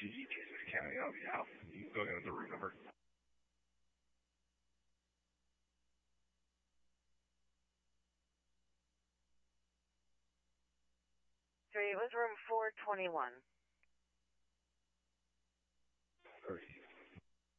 Jesus County. Oh, yeah. You can go in with the room number. It was room 421.